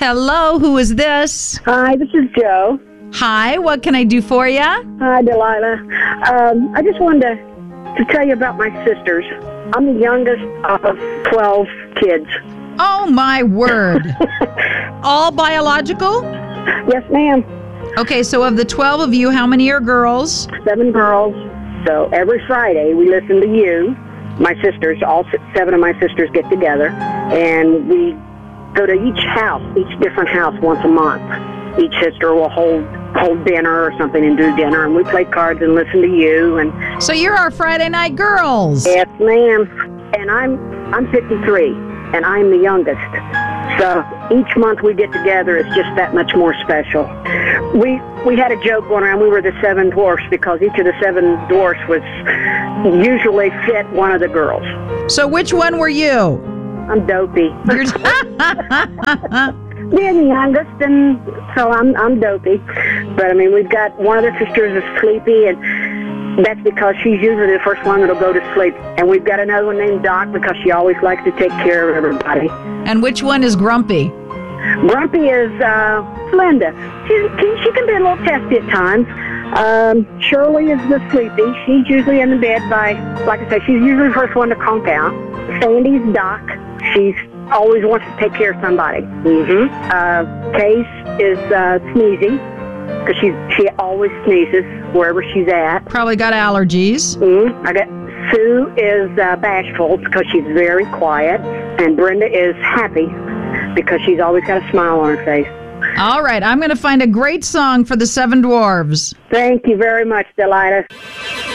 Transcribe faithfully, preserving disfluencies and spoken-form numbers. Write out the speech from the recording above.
Hello, who is this? Hi, this is Joe. Hi, what can I do for you? Hi, Delilah. Um, I just wanted to, to tell you about my sisters. I'm the youngest of twelve kids. Oh, my word. All biological? Yes, ma'am. Okay, so of the twelve of you, how many are girls? Seven girls. So every Friday we listen to you. My sisters, all s- seven of my sisters get together, and we go to each house, each different house once a month. Each sister will hold hold dinner or something and do dinner, and we play cards and listen to you. And So you're our Friday night girls. yes, ma'am. And I'm I'm fifty-three, and I'm the youngest. So each month we get together, it's just that much more special. We we had a joke going around. We were the seven dwarfs because each of the seven dwarfs was usually fit one of the girls. So which one were you? I'm dopey. You're Being the youngest, and so I'm I'm dopey. But I mean, we've got one of the sisters is sleepy, and that's because she's usually the first one that'll go to sleep. And we've got another one named Doc because she always likes to take care of everybody. And which one is grumpy? Grumpy is uh, Linda. She, she she can be a little testy at times. Um, Shirley is the sleepy. She's usually in the bed by, like I say, she's usually the first one to conk out. Sandy's Doc. She's always wants to take care of somebody. Mm-hmm. Uh, Case is uh, sneezy because she she always sneezes wherever she's at. Probably got allergies. Mm-hmm. I got Sue is uh, bashful because she's very quiet, and Brenda is happy because she's always got a smile on her face. All right, I'm going to find a great song for the Seven Dwarves. Thank you very much, Delilah.